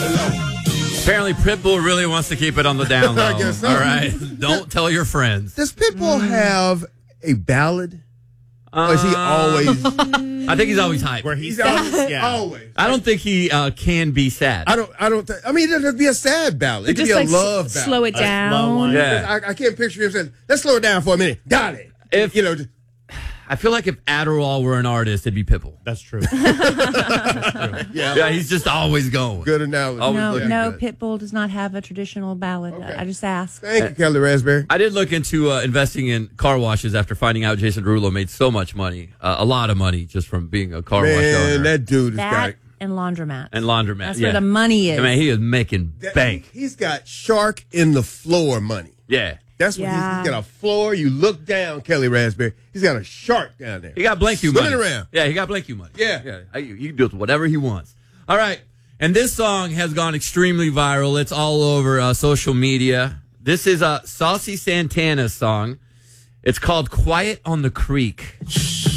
Apparently, Pitbull really wants to keep it on the down low. I guess so. All right, don't tell your friends. Does Pitbull have a ballad? Or is he always? I think he's always hyped. Where he's always. I don't think he can be sad. I don't. I mean, it doesn't have to be a sad ballad. It could Just be a like love ballad. slow it slow one. down. Yeah. I can't picture him saying, "Let's slow it down for a minute." Got it. If- You know, just, I feel like if Adderall were an artist, it'd be Pitbull. That's true. Yeah, he's just always going. good analogy. Always No, looking no, good. Pitbull does not have a traditional ballad. Okay. I just asked. Thank you, Kelly Raspberry. I did look into investing in car washes after finding out Jason Derulo made so much money, a lot of money just from being a car wash owner. Man, that dude has That got and laundromat. And laundromat. That's yeah. where the money is. I mean, he is making bank. He's got shark in the floor money. Yeah. That's what he's got a floor. You look down, Kelly Raspberry. He's got a shark down there. He got blank you money. Swimming around. Yeah, he got blank you money. Yeah. You can do whatever he wants. All right. And this song has gone extremely viral. It's all over social media. This is a Saucy Santana song. It's called Quiet on the Creek.